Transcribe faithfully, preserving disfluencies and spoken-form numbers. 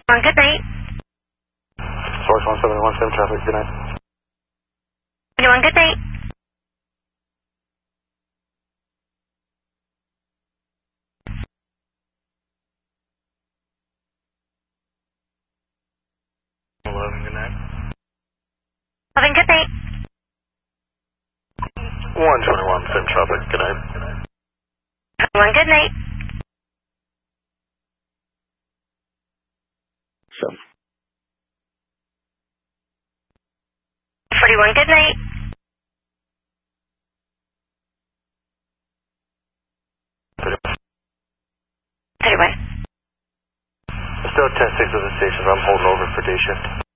One, good night. Source one seven one seven traffic, good night. One, good night. eleven, good night. Eleven, good night. one twenty-one, same traffic, good night. One, good night. So. Forty-one, good night. Thirty-one. Still ten six of the stations, I'm holding over for day shift.